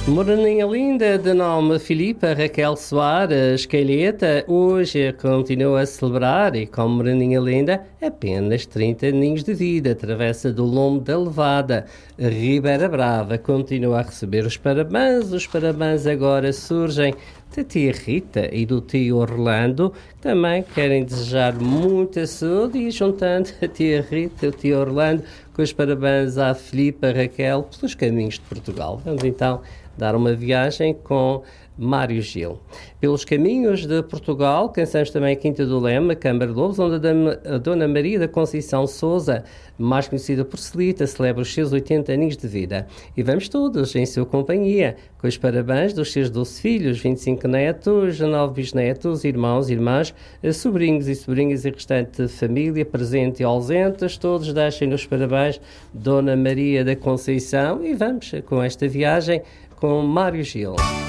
Moreninha linda, de nome Filipa Raquel Soares Calheta, hoje continua a celebrar e com Moreninha linda apenas 30 aninhos de vida, travessa do Lombo da Levada, Ribeira Brava, continua a receber os parabéns agora surgem da tia Rita e do tio Orlando, que também querem desejar muita saúde e juntando a tia Rita e o tio Orlando com os parabéns à Filipa Raquel pelos caminhos de Portugal. Vamos então dar uma viagem com Mário Gil. Pelos caminhos de Portugal, cansamos também a Quinta do Leme, Câmara de Lobos, onde a Dona Maria da Conceição Sousa, mais conhecida por Celita, celebra os seus 80 anos de vida. E vamos todos em sua companhia, com os parabéns dos seus 12 filhos, 25 netos, 9 bisnetos, irmãos, irmãs, sobrinhos e sobrinhas e restante família, presente e ausentes, todos deixem os parabéns, Dona Maria da Conceição, e vamos com esta viagem com Mário Gil.